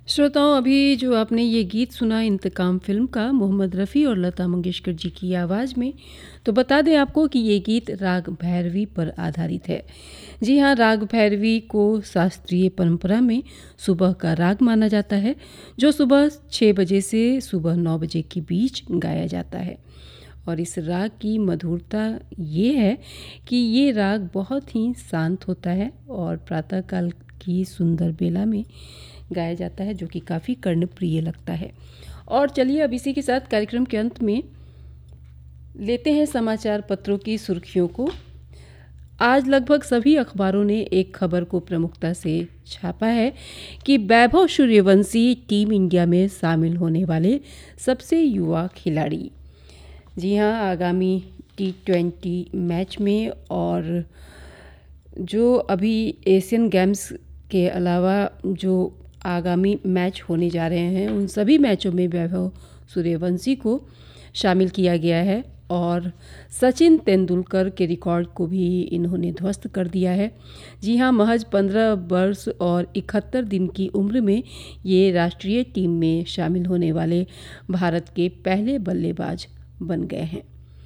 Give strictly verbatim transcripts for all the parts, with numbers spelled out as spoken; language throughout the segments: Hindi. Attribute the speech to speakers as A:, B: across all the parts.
A: श्रोताओं, अभी जो आपने ये गीत सुना इंतकाम फ़िल्म का मोहम्मद रफ़ी और लता मंगेशकर जी की आवाज़ में, तो बता दें आपको कि ये गीत राग भैरवी पर आधारित है। जी हाँ, राग भैरवी को शास्त्रीय परंपरा में सुबह का राग माना जाता है, जो सुबह छह बजे से सुबह नौ बजे के बीच गाया जाता है। और इस राग की मधुरता ये है कि ये राग बहुत ही शांत होता है और प्रातःकाल की सुंदर बेला में गाया जाता है, जो कि काफ़ी कर्णप्रिय लगता है। और चलिए अब इसी के साथ कार्यक्रम के अंत में लेते हैं समाचार पत्रों की सुर्खियों को। आज लगभग सभी अखबारों ने एक खबर को प्रमुखता से छापा है कि वैभव सूर्यवंशी टीम इंडिया में शामिल होने वाले सबसे युवा खिलाड़ी। जी हाँ, आगामी टी ट्वेंटी मैच में और जो अभी एशियन गेम्स के अलावा जो आगामी मैच होने जा रहे हैं, उन सभी मैचों में वैभव सूर्यवंशी को शामिल किया गया है और सचिन तेंदुलकर के रिकॉर्ड को भी इन्होंने ध्वस्त कर दिया है। जी हाँ, महज पंद्रह वर्ष और इकहत्तर दिन की उम्र में ये राष्ट्रीय टीम में शामिल होने वाले भारत के पहले बल्लेबाज बन गए हैं।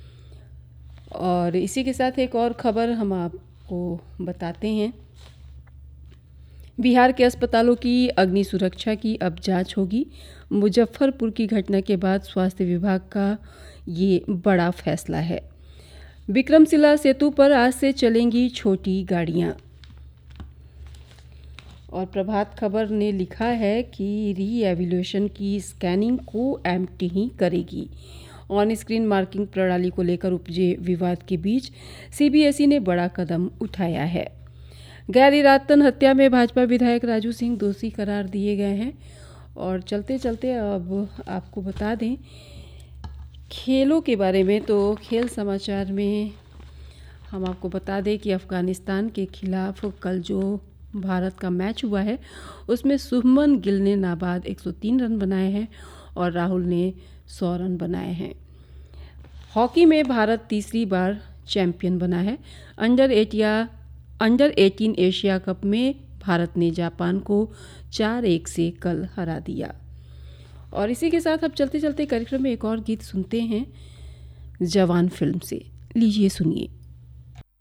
A: और इसी के साथ एक और खबर हम आपको बताते हैं। बिहार के अस्पतालों की अग्नि सुरक्षा की अब जांच होगी। मुजफ्फरपुर की घटना के बाद स्वास्थ्य विभाग का ये बड़ा फैसला है। विक्रमशिला सेतु पर आज से चलेंगी छोटी गाड़ियां। और प्रभात खबर ने लिखा है कि री एवोल्यूशन की स्कैनिंग को एमटी ही करेगी। ऑन स्क्रीन मार्किंग प्रणाली को लेकर उपजे विवाद के बीच सीबीएसई ने बड़ा कदम उठाया है। गैर इरादतन हत्या में भाजपा विधायक राजू सिंह दोषी करार दिए गए हैं। और चलते चलते अब आपको बता दें खेलों के बारे में, तो खेल समाचार में हम आपको बता दें कि अफ़गानिस्तान के खिलाफ कल जो भारत का मैच हुआ है, उसमें शुभमन गिल ने नाबाद एक सौ तीन रन बनाए हैं और राहुल ने सौ रन बनाए हैं। हॉकी में भारत तीसरी बार चैंपियन बना है। Under एटिया under eighteen Asia cup में भारत ने जापान को चार एक से कल हरा दिया। और इसी के साथ अब चलते चलते कार्यक्रम में एक और गीत सुनते हैं जवान फिल्म से। लीजिए सुनिए।